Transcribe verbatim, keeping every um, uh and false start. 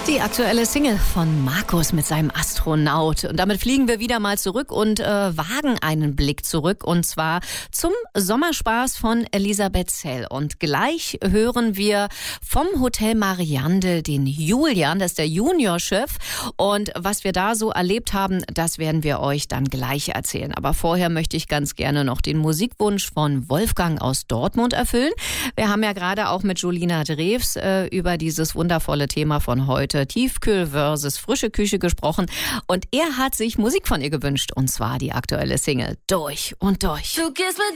Die aktuelle Single von Markus mit seinem Astronaut. Und damit fliegen wir wieder mal zurück und äh, wagen einen Blick zurück. Und zwar zum Sommerspaß von Elisabeth Zell. Und gleich hören wir vom Hotel Mariande den Julian, das ist der Juniorchef. Und was wir da so erlebt haben, das werden wir euch dann gleich erzählen. Aber vorher möchte ich ganz gerne noch den Musikwunsch von Wolfgang aus Dortmund erfüllen. Wir haben ja gerade auch mit Julina Drews äh, über dieses wundervolle Thema von heute, Tiefkühl versus frische Küche, gesprochen. Und er hat sich Musik von ihr gewünscht. Und zwar die aktuelle Single Durch und Durch. Du gehst mit